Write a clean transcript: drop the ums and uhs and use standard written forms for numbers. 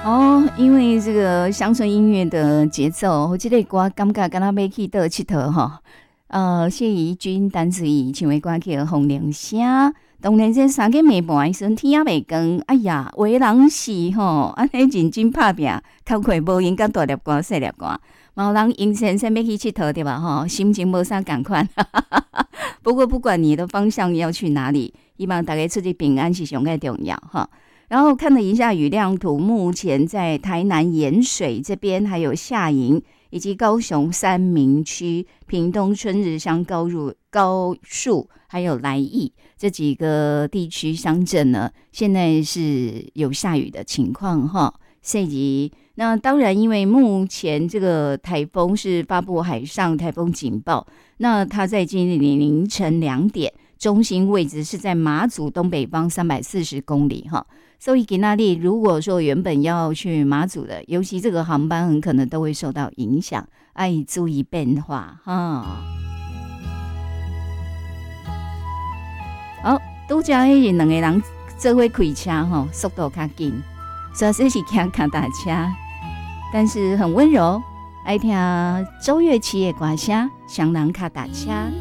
哦，因为这个乡村音乐的节奏，我这个歌感觉敢若要去倒佚佗吼。谢怡君单词语唱的歌叫《风铃声》，当然这三更暝半的时阵天也未光，哎呀，有的人是吼，安尼认真打拼，头壳无闲甲大粒歌、细粒歌，嘛有人阴先生要去佚佗对吧？吼，心情无啥共款。不过不管你的方向要去哪里，希望大家出去平安是上个重要哈。然后看了一下雨量图，目前在台南盐水这边，还有下营以及高雄三民区、屏东春日乡、高树，还有来义这几个地区乡镇呢，现在是有下雨的情况哈。涉及那当然，因为目前这个台风是发布海上台风警报，那它在今日凌晨2点，中心位置是在马祖东北方340公里哈。所以今天如果说原本要去马祖的，尤其这个航班很可能都会受到影响，要注意变化哈。好，拄则迄两个人做伙开车吼，速度较紧，虽然是骑脚踏车，但是很温柔。爱听周乐琪的歌声，双人脚踏车。